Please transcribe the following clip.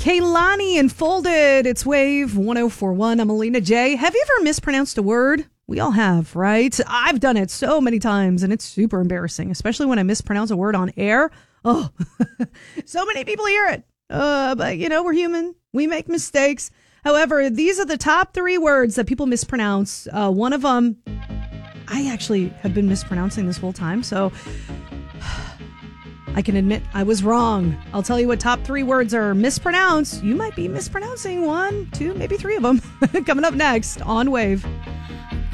Kaylani and Folded. It's Wave 1041. I'm Alina J. Have you ever mispronounced a word? We all have, right? I've done it so many times, and it's super embarrassing, especially when I mispronounce a word on air. Oh, so many people hear it. But, we're human. We make mistakes. However, these are the top 3 words that people mispronounce. One of them, I actually have been mispronouncing this whole time, so I can admit I was wrong. I'll tell you what top 3 words are mispronounced. You might be mispronouncing 1, 2, maybe 3 of them. Coming up next on Wave.